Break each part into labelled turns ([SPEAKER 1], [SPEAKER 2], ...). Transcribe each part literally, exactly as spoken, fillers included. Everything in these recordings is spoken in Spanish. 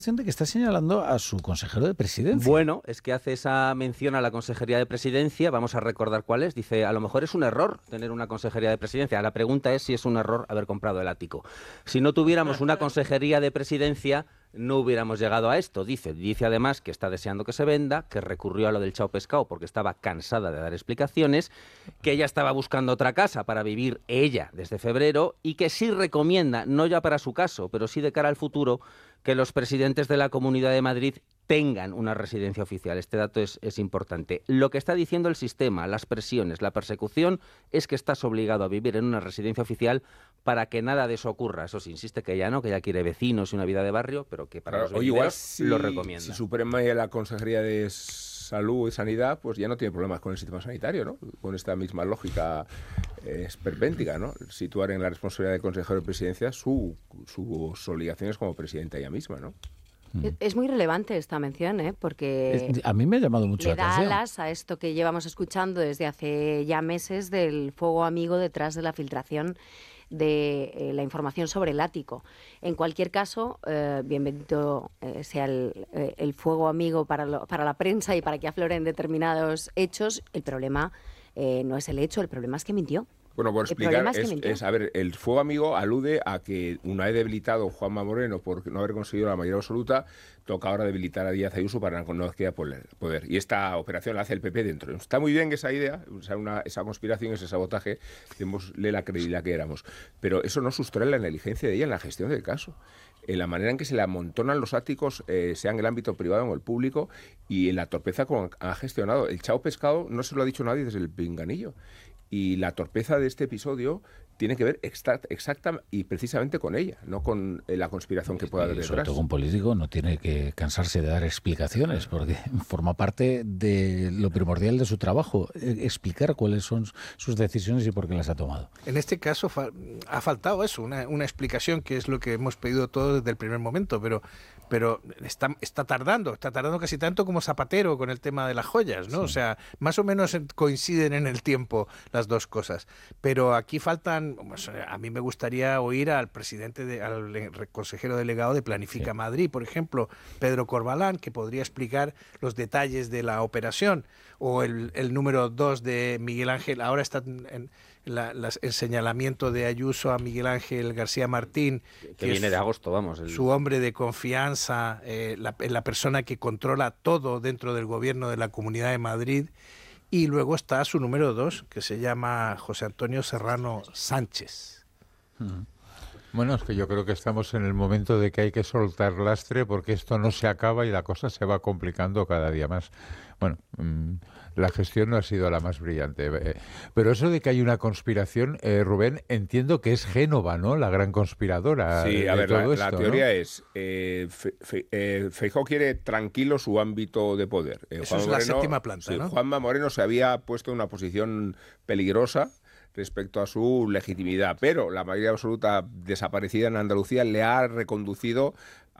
[SPEAKER 1] de que está señalando a su consejero de presidencia.
[SPEAKER 2] Bueno, es que hace esa mención a la consejería de presidencia, vamos a recordar cuál es, dice, a lo mejor es un error tener una consejería de presidencia, la pregunta es si es un error haber comprado el ático. Si no tuviéramos una consejería de presidencia, no hubiéramos llegado a esto, dice, dice además que está deseando que se venda, que recurrió a lo del chao pescado porque estaba cansada de dar explicaciones, que ella estaba buscando otra casa para vivir ella desde febrero y que sí recomienda, no ya para su caso, pero sí de cara al futuro, que los presidentes de la Comunidad de Madrid tengan una residencia oficial. Este dato es, es importante. Lo que está diciendo el sistema, las presiones, la persecución, es que estás obligado a vivir en una residencia oficial para que nada de eso ocurra. Eso sí, insiste que ya no, que ya quiere vecinos y una vida de barrio, pero que para
[SPEAKER 3] claro,
[SPEAKER 2] los vecinos
[SPEAKER 3] si,
[SPEAKER 2] lo recomienda.
[SPEAKER 3] Si suprema la Consejería de Salud y Sanidad, pues ya no tiene problemas con el sistema sanitario, ¿no? Con esta misma lógica eh, esperpéntica, ¿no? Situar en la responsabilidad del consejero de presidencia su, sus obligaciones como presidenta ella misma, ¿no?
[SPEAKER 4] Es muy relevante esta mención, ¿eh? Porque
[SPEAKER 1] es, a mí me ha llamado mucho
[SPEAKER 4] le
[SPEAKER 1] la
[SPEAKER 4] da
[SPEAKER 1] atención.
[SPEAKER 4] alas a esto que llevamos escuchando desde hace ya meses del fuego amigo detrás de la filtración de eh, la información sobre el ático. En cualquier caso, eh, bienvenido eh, sea el, eh, el fuego amigo para, lo, para la prensa y para que afloren determinados hechos. El problema eh, no es el hecho, el problema es que mintió.
[SPEAKER 3] Bueno, por explicar,
[SPEAKER 4] es,
[SPEAKER 3] es,
[SPEAKER 4] que
[SPEAKER 3] es, a ver, el fuego amigo alude a que una vez debilitado Juanma Moreno por no haber conseguido la mayoría absoluta, toca ahora debilitar a Díaz Ayuso para no quedar poder. Y esta operación la hace el P P dentro. Está muy bien esa idea, o sea, una, esa conspiración, ese sabotaje, démosle la credibilidad que éramos. Pero eso no sustrae la negligencia de ella en la gestión del caso. En la manera en que se le amontonan los áticos, eh, sea en el ámbito privado o en el público, y en la torpeza con que ha gestionado. El chao pescado no se lo ha dicho nadie desde el pinganillo. Y la torpeza de este episodio tiene que ver exacta, exacta y precisamente con ella, no con la conspiración que pueda haber detrás.
[SPEAKER 1] Sobre todo un político no tiene que cansarse de dar explicaciones, porque forma parte de lo primordial de su trabajo, explicar cuáles son sus decisiones y por qué las ha tomado.
[SPEAKER 5] En este caso fa ha faltado eso, una, una explicación, que es lo que hemos pedido todos desde el primer momento, pero, pero está, está tardando, está tardando casi tanto como Zapatero con el tema de las joyas, ¿no? Sí. O sea, más o menos coinciden en el tiempo las dos cosas, pero aquí faltan. A mí me gustaría oír al presidente, de, al consejero delegado de Planifica sí. Madrid, por ejemplo, Pedro Corbalán, que podría explicar los detalles de la operación, o el, el número dos de Miguel Ángel. Ahora está en la, la, el señalamiento de Ayuso a Miguel Ángel García Martín,
[SPEAKER 2] que, que viene de agosto, vamos. El...
[SPEAKER 5] Su hombre de confianza, eh, la, la persona que controla todo dentro del gobierno de la Comunidad de Madrid. Y luego está su número dos, que se llama José Antonio Serrano Sánchez.
[SPEAKER 6] Bueno, es que yo creo que estamos en el momento de que hay que soltar lastre, porque esto no se acaba y la cosa se va complicando cada día más. Bueno, mmm, la gestión no ha sido la más brillante. Eh, pero eso de que hay una conspiración, eh, Rubén, entiendo que es Génova, ¿no? La gran conspiradora.
[SPEAKER 3] Sí,
[SPEAKER 6] de,
[SPEAKER 3] a ver,
[SPEAKER 6] de todo
[SPEAKER 3] la,
[SPEAKER 6] esto,
[SPEAKER 3] la teoría
[SPEAKER 6] ¿no?
[SPEAKER 3] es, eh, Fe, Fe, eh, Feijóo quiere tranquilo su ámbito de poder. Eh,
[SPEAKER 5] Eso Juan es Moreno, la séptima planta,
[SPEAKER 3] sí,
[SPEAKER 5] ¿no?
[SPEAKER 3] Juanma Moreno se había puesto en una posición peligrosa respecto a su legitimidad, pero la mayoría absoluta desaparecida en Andalucía le ha reconducido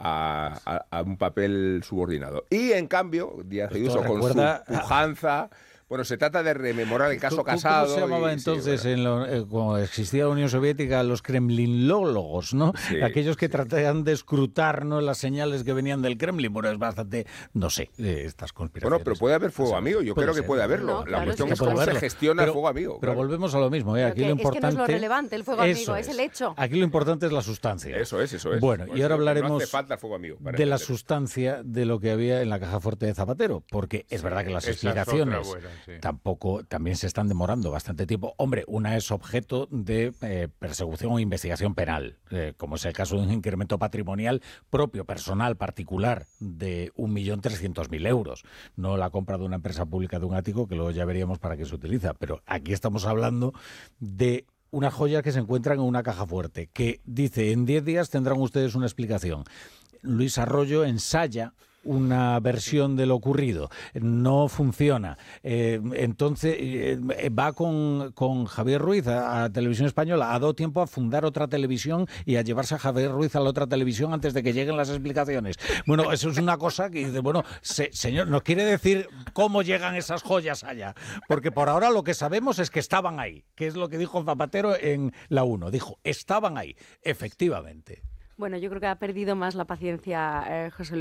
[SPEAKER 3] a, a, a un papel subordinado. Y en cambio, Díaz Ayuso con su pujanza... Bueno, se trata de rememorar el caso Casado.
[SPEAKER 1] ¿Cómo se llamaba
[SPEAKER 3] y,
[SPEAKER 1] entonces,
[SPEAKER 3] sí, bueno.
[SPEAKER 1] en lo, eh, cuando existía la Unión Soviética, los kremlinólogos, ¿no?
[SPEAKER 3] Sí,
[SPEAKER 1] Aquellos que
[SPEAKER 3] sí.
[SPEAKER 1] trataban de escrutar, ¿no?, las señales que venían del Kremlin. Bueno, es bastante, no sé, eh, estas conspiraciones.
[SPEAKER 3] Bueno, pero puede haber fuego amigo, yo
[SPEAKER 1] puede
[SPEAKER 3] creo
[SPEAKER 1] ser.
[SPEAKER 3] que puede haberlo.
[SPEAKER 4] No,
[SPEAKER 3] la
[SPEAKER 4] claro,
[SPEAKER 3] cuestión
[SPEAKER 4] sí,
[SPEAKER 3] es cómo
[SPEAKER 4] puede
[SPEAKER 3] se
[SPEAKER 4] haberlo.
[SPEAKER 3] gestiona
[SPEAKER 1] pero,
[SPEAKER 3] el fuego amigo.
[SPEAKER 1] Pero
[SPEAKER 3] claro.
[SPEAKER 1] volvemos a lo mismo, ¿eh? Aquí
[SPEAKER 4] que,
[SPEAKER 1] lo importante...
[SPEAKER 4] Es que no es lo relevante el fuego amigo, es, es el hecho.
[SPEAKER 1] Aquí lo importante es la sustancia.
[SPEAKER 3] Eso es, eso es.
[SPEAKER 1] Bueno,
[SPEAKER 3] pues
[SPEAKER 1] y ahora
[SPEAKER 3] no
[SPEAKER 1] hablaremos
[SPEAKER 3] hace falta fuego amigo para
[SPEAKER 1] de la
[SPEAKER 3] entender.
[SPEAKER 1] sustancia de lo que había en la caja fuerte de Zapatero, porque es
[SPEAKER 6] Sí,
[SPEAKER 1] verdad que las
[SPEAKER 6] esa es
[SPEAKER 1] explicaciones
[SPEAKER 6] otra buena, sí.
[SPEAKER 1] tampoco, también se están demorando bastante tiempo. Hombre, una es objeto de eh, persecución o investigación penal, eh, como es el caso de un incremento patrimonial propio, personal, particular, de un millón trescientos mil euros. No la compra de una empresa pública de un ático, que luego ya veríamos para qué se utiliza. Pero aquí estamos hablando de una joya que se encuentra en una caja fuerte, que dice, en diez días tendrán ustedes una explicación. Luis Arroyo ensaya una versión de lo ocurrido, no funciona. Eh, entonces eh, va con, con Javier Ruiz a, a Televisión Española, ha dado tiempo a fundar otra televisión y a llevarse a Javier Ruiz a la otra televisión antes de que lleguen las explicaciones. Bueno, eso es una cosa que dice, bueno, se, señor, nos quiere decir cómo llegan esas joyas allá, porque por ahora lo que sabemos es que estaban ahí, que es lo que dijo Zapatero en la uno, dijo, estaban ahí, efectivamente.
[SPEAKER 4] Bueno, yo creo que ha perdido más la paciencia eh, José